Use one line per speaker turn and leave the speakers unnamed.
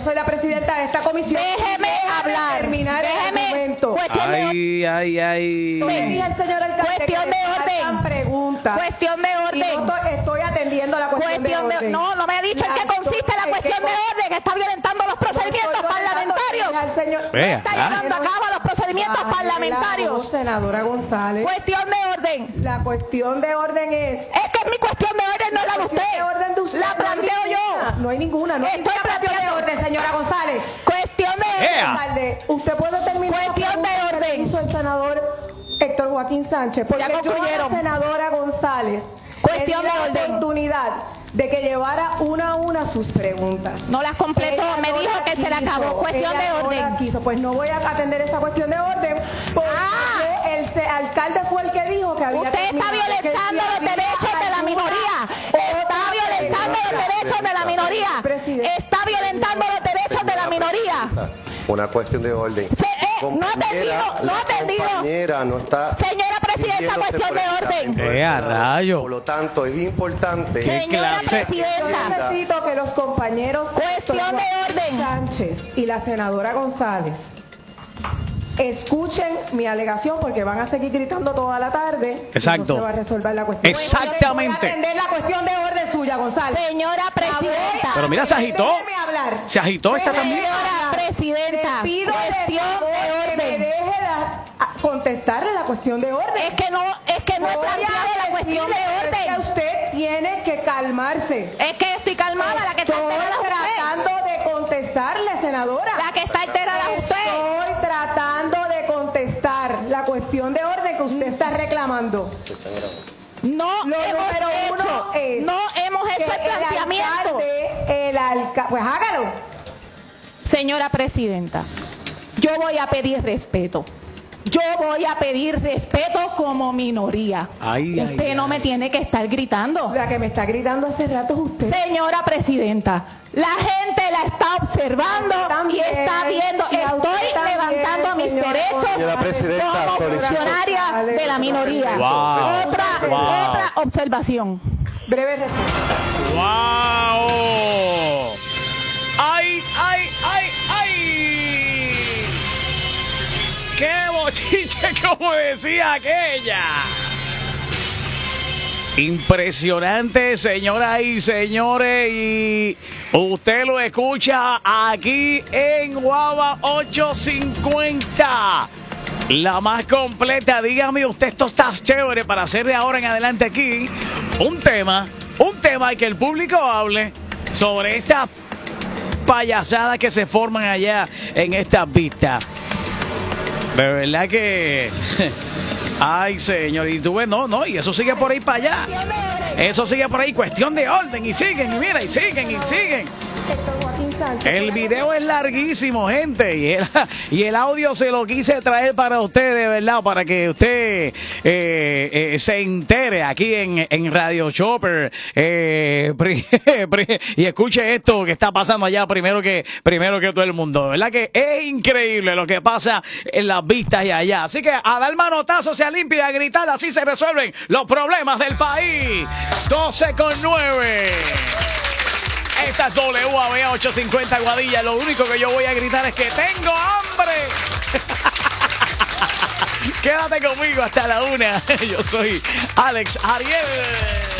yo soy la presidenta de esta comisión.
Déjeme hablar.
Terminar el argumento.
Ay.
El señor alcalde,
cuestión de orden.
Preguntas.
Cuestión de orden.
Y no estoy atendiendo la cuestión de orden.
No me ha dicho en qué consiste la cuestión de orden. Está violentando los procedimientos parlamentarios. Está llevando a cabo los procedimientos parlamentarios.
Senadora González.
Cuestión de orden.
La cuestión de orden es
que es mi cuestión de orden, no la de usted.
¿Qué orden de usted?
La planteo yo.
No hay ninguna. No hay
Estoy
cuestión de orden, señora González.
Cuestión de orden.
Alcalde, usted puede terminar.
Cuestión de orden.
Hizo el senador Héctor Joaquín Sánchez. Porque
ya concluyeron.
Yo a la senadora González.
Cuestión de orden.
La oportunidad de que llevara una a una sus preguntas.
No las completó,
Ella
me
no
dijo que se le acabó. Cuestión de orden.
Pues no voy a atender esa cuestión de orden porque el alcalde fue el que dijo que había.
Usted está violentando los derechos de la minoría. Está violentando los derechos de la minoría. Está violentando los derechos de la minoría.
Una cuestión de orden.
No ha atendido.
Compañera no está.
Señora presidenta, cuestión de orden.
A rayo.
Por lo tanto, es importante.
Señora presidenta.
Yo necesito que los compañeros
cuestión de orden.
Sánchez y la senadora González escuchen mi alegación porque van a seguir gritando toda la tarde.
Exacto.
No se va a resolver la cuestión.
Exactamente.
Voy a atender la cuestión de orden suya, González.
Señora presidenta.
Pero mira, se agitó.
Hablar.
Se agitó esta también.
Señora presidenta.
Pido
cuestión de orden.
Que me deje contestarle la cuestión de orden.
Es que no he planteado la cuestión de orden.
Es que usted tiene que calmarse.
Es que estoy calmada, la que está alterada es usted.
Tratando de contestarle, senadora.
La que está alterada es usted.
Estoy tratando de contestar la cuestión de orden que usted está reclamando.
No hemos hecho el planteamiento.
Pues hágalo.
Señora presidenta, yo voy a pedir respeto. Yo voy a pedir respeto como minoría. Usted no me tiene que estar gritando.
La que me está gritando hace rato es usted.
Señora presidenta, la gente la está observando y está viendo. Estoy levantando mis derechos como funcionaria de la minoría. Otra observación.
Breve receso.
¡Wow! ¡Ay! ¡Qué bochiche, como decía aquella! Impresionante, señoras y señores, y usted lo escucha aquí en Guava 850. La más completa. Dígame usted, esto está chévere para hacer de ahora en adelante aquí un tema y que el público hable sobre estas payasadas que se forman allá en estas vistas. De verdad que... Ay, señor, y tú ves, no, y eso sigue por ahí para allá. Eso sigue por ahí, cuestión de orden, y siguen, y mira, y siguen. El video es larguísimo, gente, y el audio se lo quise traer para usted, de verdad, para que usted se entere aquí en Radio Chopper y escuche esto que está pasando allá primero que todo el mundo. De verdad que es increíble lo que pasa en las vistas y allá. Así que a dar manotazo, se limpia y a gritar, así se resuelven los problemas del país. 12:09. Esta es WAB 850 Guadilla. Lo único que yo voy a gritar es que tengo hambre. Quédate conmigo hasta la 1. Yo soy Alex Ariel.